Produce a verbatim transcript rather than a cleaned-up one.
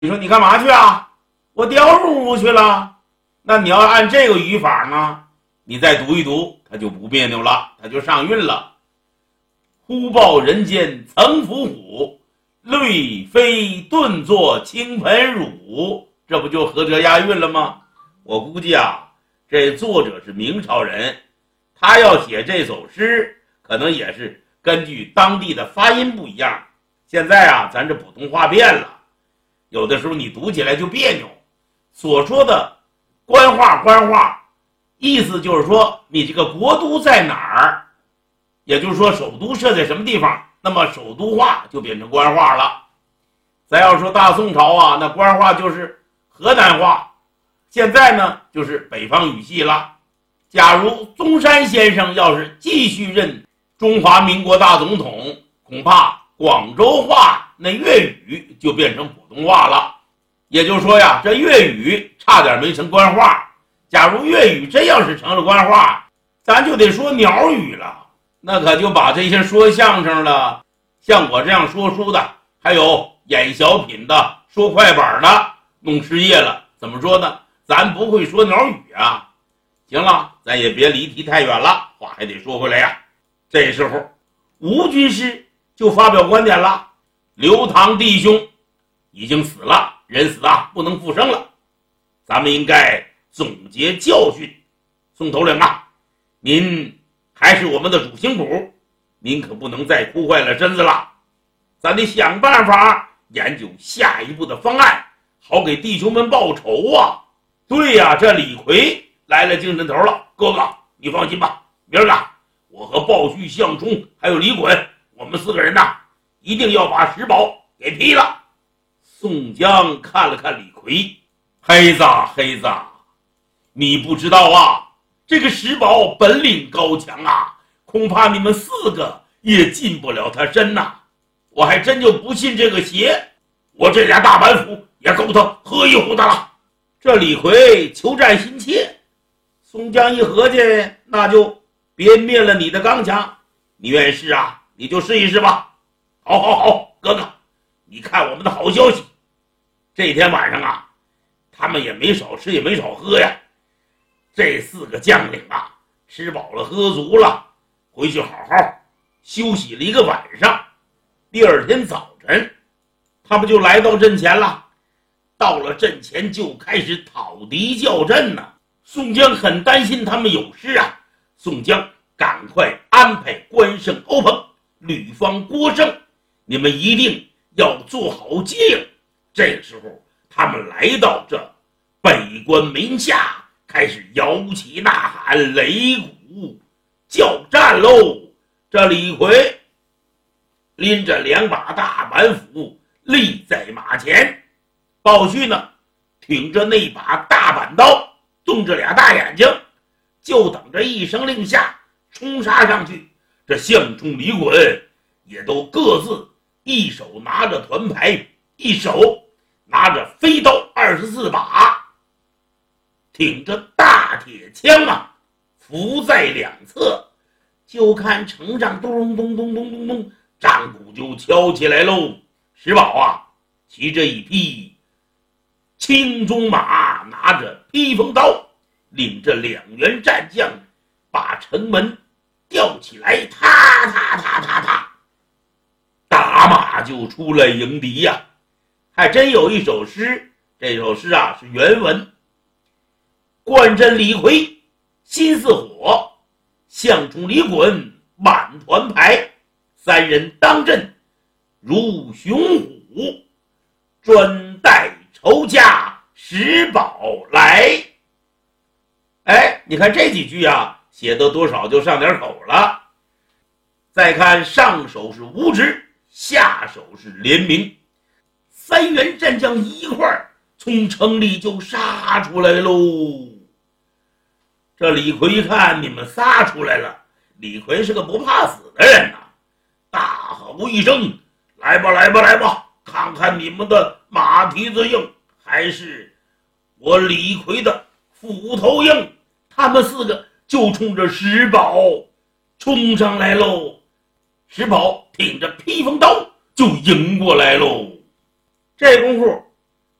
你说你干嘛去啊？我掉入屋去了。那你要按这个语法呢，你再读一读，它就不别扭了，它就上韵了。忽报人间曾伏虎，泪飞顿作倾盆乳，这不就合辙押韵了吗？我估计啊，这作者是明朝人，他要写这首诗，可能也是根据当地的发音不一样。现在啊，咱这普通话变了，有的时候你读起来就别扭。所说的官话官话，意思就是说你这个国都在哪儿，也就是说首都设在什么地方，那么首都话就变成官话了。咱要说大宋朝啊，那官话就是河南话，现在呢就是北方语系了。假如中山先生要是继续任中华民国大总统，恐怕广州话那粤语就变成普通话了。也就是说呀，这粤语差点没成官话。假如粤语真要是成了官话，咱就得说鸟语了，那可就把这些说相声的，像我这样说书的，还有演小品的、说快板的弄失业了。怎么说呢？咱不会说鸟语啊。行了，咱也别离题太远了，话还得说回来呀。这时候吴军师就发表观点了，刘唐弟兄已经死了，人死啊不能复生了，咱们应该总结教训。宋头领啊，您还是我们的主心骨，您可不能再哭坏了身子了，咱得想办法研究下一步的方案，好给弟兄们报仇啊。对呀，这李逵来了精神头了，哥哥你放心吧，明儿个我和鲍旭、项冲还有李衮，我们四个人呐，一定要把石宝给劈了。宋江看了看李逵，黑子黑子，你不知道啊，这个石宝本领高强啊，恐怕你们四个也进不了他身呐、啊。我还真就不信这个邪，我这俩大板斧也够他喝一壶的了。这李逵求战心切，宋江一合计，那就别灭了你的刚强，你愿意试啊，你就试一试吧。好好好，哥哥，你看我们的好消息，这天晚上啊，他们也没少吃也没少喝呀。这四个将领啊，吃饱了喝足了，回去好好休息了一个晚上。第二天早晨，他们就来到阵前了。到了阵前就开始讨敌叫阵呢、啊。宋江很担心他们有事啊，宋江赶快安排关胜、欧鹏、吕方、郭盛，你们一定要做好接应。这个时候，他们来到这北关门下，开始摇旗呐喊、擂鼓叫战喽。这李逵拎着两把大板斧立在马前，鲍旭呢挺着那把大板刀，瞪着俩大眼睛，就等着一声令下冲杀上去。这项冲、李衮也都各自一手拿着团牌，一手拿着飞刀二十四把，挺着大铁枪啊，伏在两侧，就看城上咚咚咚咚咚咚，战鼓就敲起来喽。石宝啊，骑着一匹青鬃马，拿着披风刀，领着两员战将，把城门吊起来，踏踏踏踏踏，打马就出来迎敌呀、啊。还真有一首诗，这首诗啊是原文：冠阵李逵心似火，项冲李衮满团牌，三人当阵如雄虎，专待仇家石宝来。哎，你看这几句啊，写的多少就上点口了。再看上手是吴直，下手是连明，三员战将一块儿从城里就杀出来喽。这李逵一看你们仨出来了，李逵是个不怕死的人呐、啊，大吼一声：“来吧，来吧，来吧！看看你们的马蹄子硬，还是我李逵的斧头硬！”他们四个就冲着石宝冲上来喽。石宝挺着披风刀就迎过来喽。这功夫